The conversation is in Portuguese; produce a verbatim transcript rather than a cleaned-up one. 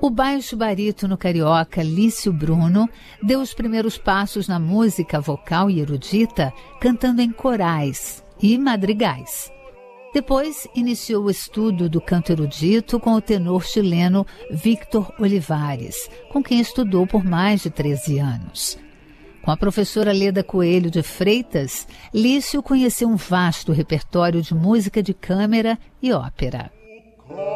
O baixo barítono carioca Lício Bruno deu os primeiros passos na música vocal e erudita, cantando em corais e madrigais. Depois, iniciou o estudo do canto erudito com o tenor chileno Victor Olivares, com quem estudou por mais de treze anos. Com a professora Leda Coelho de Freitas, Lício conheceu um vasto repertório de música de câmara e ópera.